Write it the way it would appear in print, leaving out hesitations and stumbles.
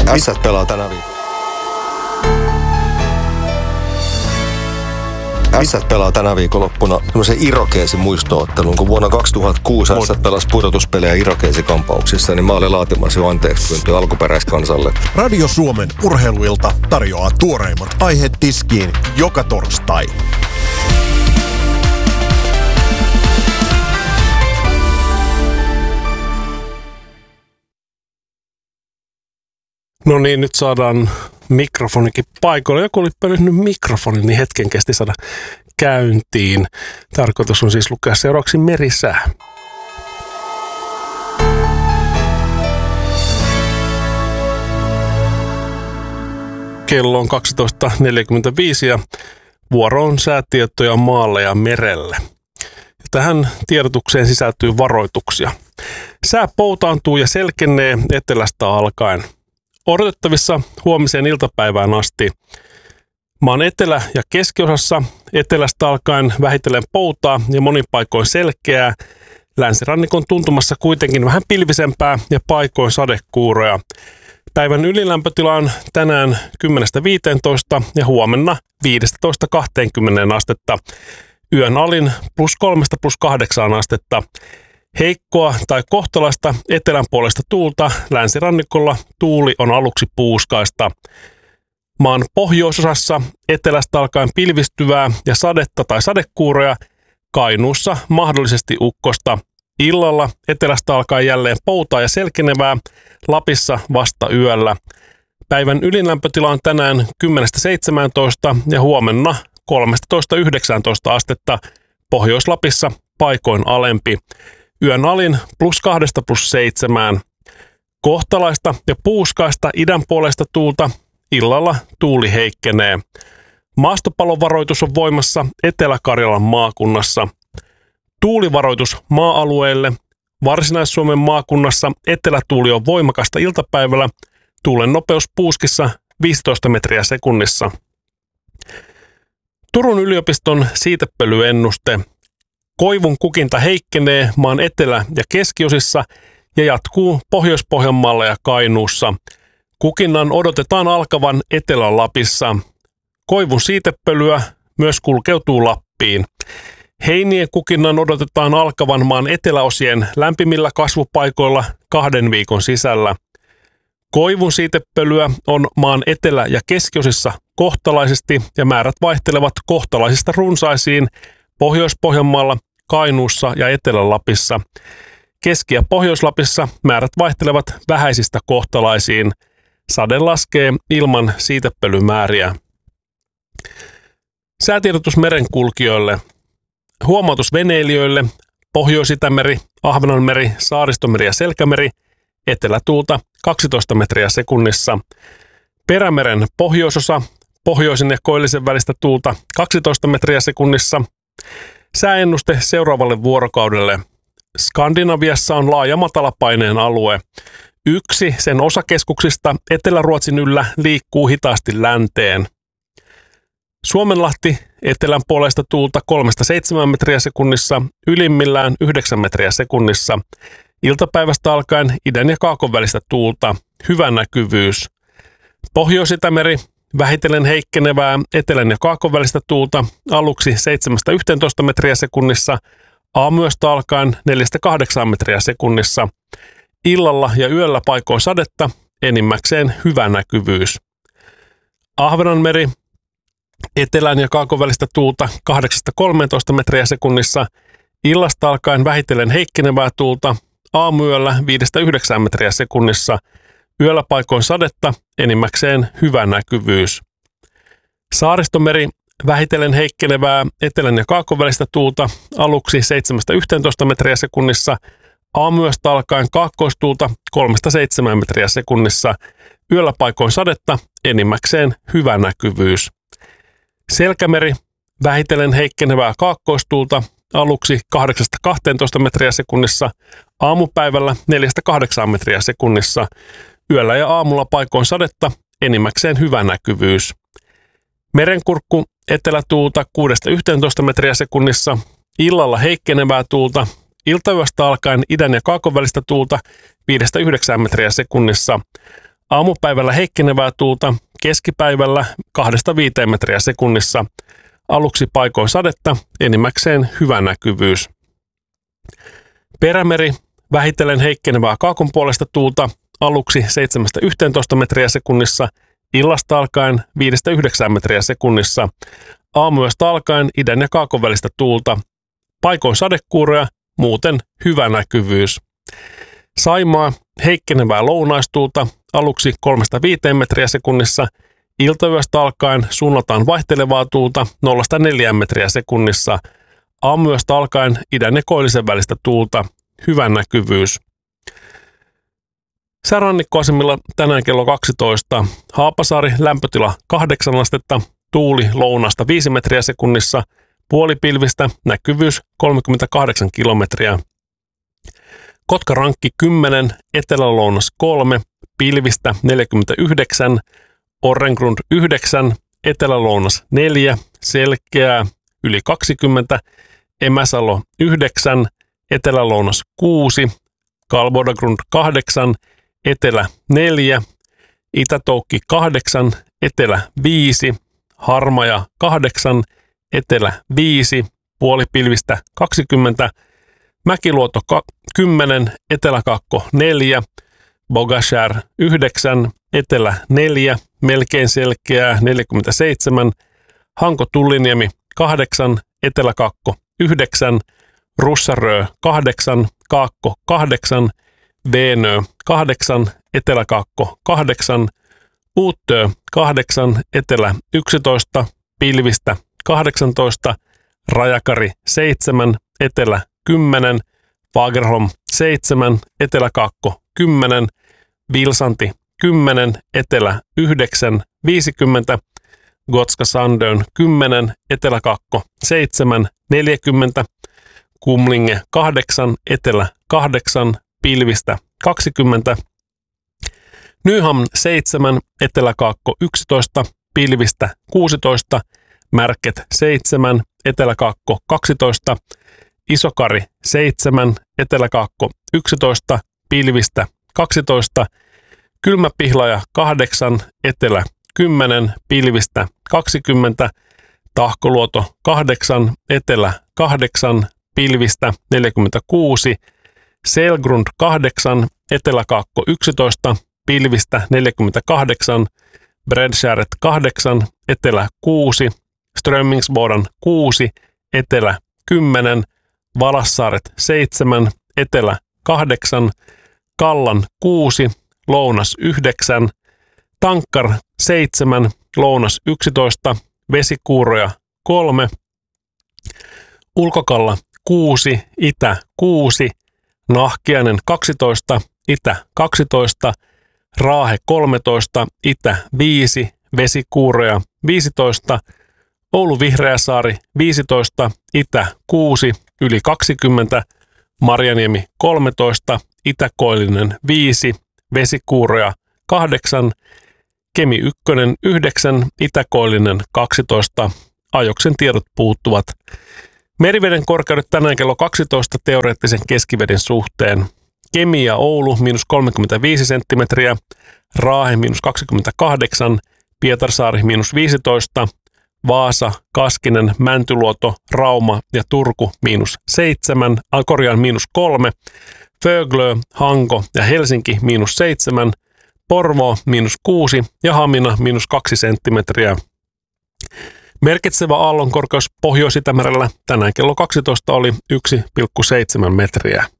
Ässät pelaa tänä viikolla. Ässät pelaa tänä viikonloppuna semmoisen Irokeesin muistoottelun, kun vuonna 2006 Ässät pelasi pudotuspelejä Irokeesikampauksissa, niin mä olin laatimassa jo anteeksi pyyntöä alkuperäiskansalle. Radio Suomen urheiluilta tarjoaa tuoreimmat aiheet tiskiin joka torstai. No niin, nyt saadaan mikrofonikin paikoille. Joku oli pölynyt mikrofonin, niin hetken kesti saada käyntiin. Tarkoitus on siis lukea seuraavaksi merisää. Kello on 12.45 ja vuoro on säätietoja maalle ja merelle. Tähän tiedotukseen sisältyy varoituksia. Sää poutaantuu ja selkenee etelästä alkaen. Odotettavissa huomiseen iltapäivään asti. Maan etelä- ja keskiosassa etelästä alkaen vähitellen poutaa ja monin paikoin selkeää. Länsirannikon tuntumassa kuitenkin vähän pilvisempää ja paikoin sadekuuroja. Päivän ylilämpötila on tänään 10-15 ja huomenna 15-20 astetta. Yön alin +3–+8 astetta. Heikkoa tai kohtalaista etelänpuolesta tuulta, länsirannikolla tuuli on aluksi puuskaista. Maan pohjoisosassa etelästä alkaen pilvistyvää ja sadetta tai sadekuuroja, Kainuussa mahdollisesti ukkosta. Illalla etelästä alkaen jälleen poutaa ja selkenevää, Lapissa vasta yöllä. Päivän ylilämpötila on tänään 10-17 ja huomenna 13–19 astetta, Pohjois-Lapissa paikoin alempi. Yön alin +2–+7. Kohtalaista ja puuskaista idänpuoleista tuulta, illalla tuuli heikkenee. Maastopalovaroitus on voimassa Etelä-Karjalan maakunnassa. Tuulivaroitus maa-alueille. Varsinais-Suomen maakunnassa etelätuuli on voimakasta iltapäivällä. Tuulen nopeus puuskissa 15 metriä sekunnissa. Turun yliopiston siitepölyennuste. Koivun kukinta heikkenee maan etelä- ja keskiosissa ja jatkuu Pohjois-Pohjanmaalla ja Kainuussa. Kukinnan odotetaan alkavan Etelä-Lapissa. Koivun siitepölyä myös kulkeutuu Lappiin. Heinien kukinnan odotetaan alkavan maan eteläosien lämpimillä kasvupaikoilla 2 viikon sisällä. Koivun siitepölyä on maan etelä- ja keskiosissa kohtalaisesti ja määrät vaihtelevat kohtalaisista runsaisiin Pohjois-Pohjanmaalla, Kainuussa ja Etelä-Lapissa. Keski- ja Pohjois-Lapissa määrät vaihtelevat vähäisistä kohtalaisiin. Sade laskee ilman siitepölymääriä. Säätiedotus merenkulkijoille. Huomautus veneilijöille. Pohjois-Itämeri, Ahvenanmeri, Saaristomeri ja Selkämeri. Etelätuulta 12 metriä sekunnissa. Perämeren pohjoisosa. Pohjoisen ja koillisen välistä tuulta 12 metriä sekunnissa. Sääennuste seuraavalle vuorokaudelle. Skandinaviassa on laaja matalapaineen alue. Yksi sen osakeskuksista Etelä-Ruotsin yllä liikkuu hitaasti länteen. Suomenlahti etelän puolesta tuulta 3–7 metriä sekunnissa, ylimmillään 9 metriä sekunnissa. Iltapäivästä alkaen idän ja kaakon välistä tuulta, hyvä näkyvyys. Pohjois-Itämeri vähitellen heikkenevää etelän ja kaakon välistä tuulta, aluksi 7–11 metriä sekunnissa, aamuyöstä alkaen 4–8 metriä sekunnissa. Illalla ja yöllä paikoin sadetta, enimmäkseen hyvä näkyvyys. Ahvenanmeri, etelän ja kaakon välistä tuulta 8–13 metriä sekunnissa, illasta alkaen vähitellen heikkenevää tuulta, aamuyöllä 5–9 metriä sekunnissa, yöllä paikoin sadetta, enimmäkseen hyvä näkyvyys. Saaristomeri, vähitellen heikkenevää etelän ja kaakon välistä tuulta, aluksi 7–11 metriä sekunnissa, aamuyöstä alkaen kaakkoistuulta 3–7 metriä sekunnissa, yöllä paikoin sadetta, enimmäkseen hyvä näkyvyys. Selkämeri, vähitellen heikkenevää kaakkoistuulta, aluksi 8–12 metriä sekunnissa, aamupäivällä 4–8 metriä sekunnissa, yöllä ja aamulla paikoin sadetta, enimmäkseen hyvä näkyvyys. Merenkurkku, etelätuulta 6–11 metriä sekunnissa, illalla heikkenevää tuulta, iltayöstä alkaen idän ja kaakon välistä tuulta 5–9 metriä sekunnissa, Aamupäivällä heikkenevää tuulta, keskipäivällä 2-5 metriä sekunnissa. Aluksi paikoin sadetta, enimmäkseen hyvä näkyvyys. Perämeri, vähitellen heikkenevää kaakon puolesta tuulta, aluksi 7-11 metriä sekunnissa, illasta alkaen 5-9 metriä sekunnissa. Aamuyöstä alkaen idän ja kaakon välistä tuulta, paikoin sadekuuroja, muuten hyvä näkyvyys. Saimaa, heikkenevää lounaistuulta, aluksi 3-5 metriä sekunnissa, iltayöstä alkaen suunnataan vaihtelevaa tuulta 0-4 metriä sekunnissa, aamuyöstä alkaen idän ja koillisen välistä tuulta, hyvä näkyvyys. Säärannikkoasemilla tänään kello 12, Haapasaari lämpötila 8 astetta, tuuli lounasta 5 metriä sekunnissa, puolipilvistä, näkyvyys 38 kilometriä. Kotkarankki 10, etelälounas 3, pilvistä 49, Orrengrund 9, etelälounas 4, selkeää yli 20, Emäsalo 9, etelälounas 6, Kalbodagrund 8, etelä 4, Itätoukki 8, etelä 5, Harmaja 8, etelä 5, puolipilvistä 20, Mäkiluoto 10, eteläkakko 4, Bogashär 9, etelä 4, melkein selkeää 47, Hanko-Tulliniemi 8, eteläkakko 9, Russarö 8, Kaakko 8, Veenö 8, eteläkaakko 8, Uuttöö 8, etelä 11, pilvistä 18, Rajakari 7, etelä 10, Fagerholm 7, eteläkaakko 10, Vilsanti 10, etelä 9, 50, Gotska Sandön 10, eteläkaakko 7, 40, Kumlinge 8, etelä 8, pilvistä 20, Nyhamn 7, eteläkaakko 11, pilvistä 16, Märket 7, eteläkaakko 12, Isokari 7, eteläkaakko 11, pilvistä 12, Kylmäpihlaja 8, etelä 10, pilvistä 20, Tahkoluoto 8, etelä 8, pilvistä 46, Selgrund 8, eteläkaakko 11, pilvistä 48, Bredskäret 8, etelä 6, Strömmingsbodan 6, etelä 10, Valassaaret 7, etelä 8, Kallan 6, lounas 9, Tankkar 7, lounas 11, Vesikuuroja 3, Ulkokalla 6, itä 6, Nahkiainen 12, itä 12, Raahe 13, itä 5, Vesikuuroja 15, Oulu Vihreäsaari 15, itä 6, yli 20, Marjaniemi 13, Itä-Koillinen 5, Vesikuuroja 8, Kemi 1 9, Itä-Koillinen 12, ajoksen tiedot puuttuvat. Meriveden korkeudet tänään kello 12 teoreettisen keskiveden suhteen. Kemi ja Oulu miinus 35 senttimetriä, Raahe miinus 28, Pietarsaari miinus 15, Vaasa, Kaskinen, Mäntyluoto, Rauma ja Turku miinus 7, miinus 3, Föglö, Hanko ja Helsinki miinus 7, Porvoo miinus 6 ja Hamina miinus 2 senttimetriä. Merkitsevä aallonkorkeus Pohjois-Itämerellä tänään kello 12 oli 1,7 metriä.